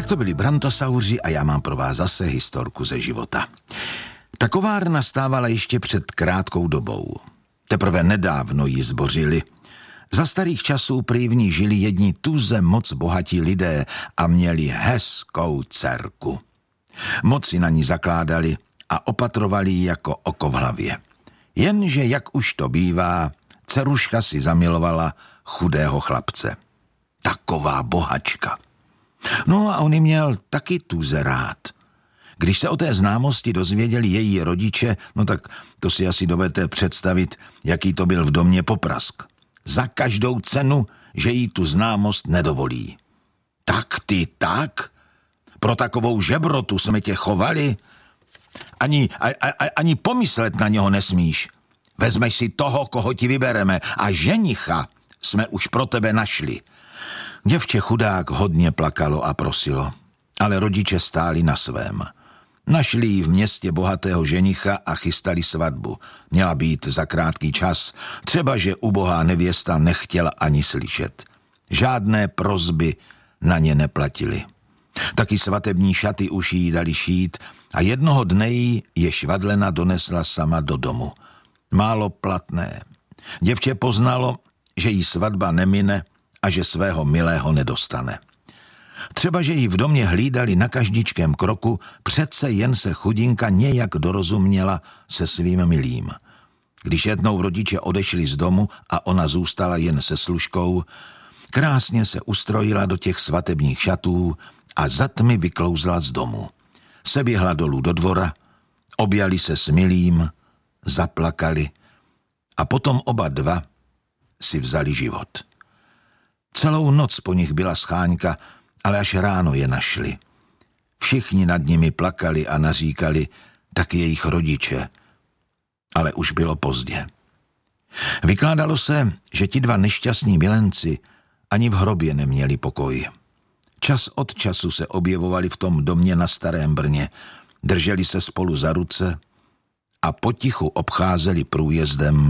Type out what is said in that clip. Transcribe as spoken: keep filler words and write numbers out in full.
Tak to byli Brantosauři a já mám pro vás zase historku ze života. Ta kovárna stávala ještě před krátkou dobou. Teprve nedávno ji zbořili. Za starých časů prý v ní žili jedni tuze moc bohatí lidé a měli hezkou dcerku. Moc si na ní zakládali a opatrovali ji jako oko v hlavě. Jenže, jak už to bývá, dceruška si zamilovala chudého chlapce. Taková bohačka. No a on ji měl taky tuze rád. Když se o té známosti dozvěděli její rodiče, no tak to si asi dovedete představit, jaký to byl v domě poprask. Za každou cenu, že jí tu známost nedovolí. Tak ty tak? Pro takovou žebrotu jsme tě chovali? Ani, a, a, ani pomyslet na něho nesmíš. Vezmeš si toho, koho ti vybereme, a ženicha jsme už pro tebe našli. Děvče chudák hodně plakalo a prosilo, ale rodiče stáli na svém. Našli jí v městě bohatého ženicha a chystali svatbu. Měla být za krátký čas, třeba že ubohá nevěsta nechtěla ani slyšet. Žádné prosby na ně neplatily. Taky svatební šaty už jí dali šít a jednoho dne jí je švadlena donesla sama do domu. Málo platné. Děvče poznalo, že jí svatba nemine a že svého milého nedostane. Třeba, že ji v domě hlídali na každičkém kroku, přece jen se chudinka nějak dorozuměla se svým milým. Když jednou rodiče odešli z domu a ona zůstala jen se služkou, krásně se ustrojila do těch svatebních šatů a za tmy vyklouzla z domu. Seběhla dolů do dvora, objali se s milým, zaplakali a potom oba dva si vzali život. Celou noc po nich byla scháňka, ale až ráno je našli. Všichni nad nimi plakali a naříkali, tak jejich rodiče. Ale už bylo pozdě. Vykládalo se, že ti dva nešťastní milenci ani v hrobě neměli pokoj. Čas od času se objevovali v tom domě na Starém Brně, drželi se spolu za ruce a potichu obcházeli průjezdem